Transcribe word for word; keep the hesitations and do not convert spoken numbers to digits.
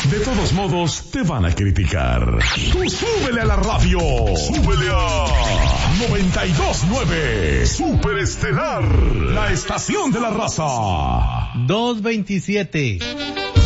De todos modos, te van a criticar. Tú súbele a la radio. Súbele a noventa y dos punto nueve. Super Estelar, la estación de la raza. dos veintisiete.